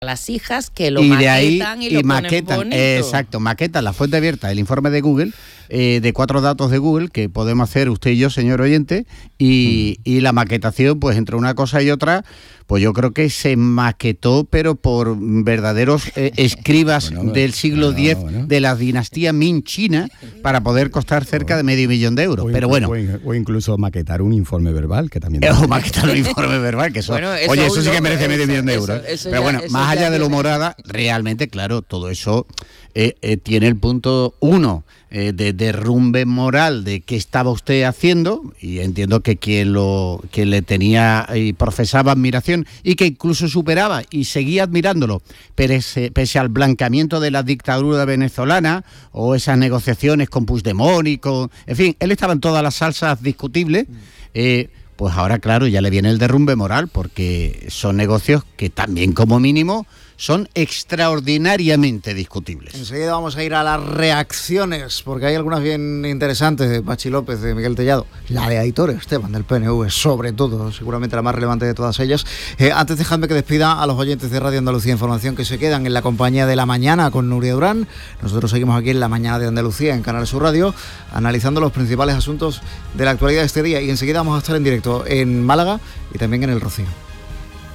las hijas que lo y maquetan de ahí, y lo maquetan, ponen bonito. exacto, maquetan la fuente abierta, el informe de Google, de 4 datos de Google que podemos hacer usted y yo, señor oyente, y la maquetación, pues entre una cosa y otra, pues yo creo que se maquetó, pero por verdaderos escribas del siglo X de la dinastía Ming china, para poder costar cerca de $500,000 pero bueno. O incluso maquetar un informe verbal, que también... O maquetar un informe verbal, que eso... Bueno, oye, eso sí que merece $500,000. Eso pero bueno, más allá de lo morada, realmente, claro, todo eso tiene el punto 1 de derrumbe moral de qué estaba usted haciendo, y entiendo que quien le tenía y profesaba admiración y que incluso superaba y seguía admirándolo, pese al blancamiento de la dictadura venezolana o esas negociaciones con Puigdemont y con... En fin, él estaba en todas las salsas discutibles. Pues ahora, claro, ya le viene el derrumbe moral, porque son negocios que también, como mínimo, son extraordinariamente discutibles. Enseguida vamos a ir a las reacciones, porque hay algunas bien interesantes de Pachi López, de Miguel Tellado, la de Aitor Esteban del PNV, sobre todo, seguramente la más relevante de todas ellas. Antes, dejadme que despida a los oyentes de Radio Andalucía Información, que se quedan en la compañía de La Mañana con Nuria Durán. Nosotros seguimos aquí en La Mañana de Andalucía, en Canal Sur Radio, analizando los principales asuntos de la actualidad de este día, y enseguida vamos a estar en directo en Málaga y también en El Rocío.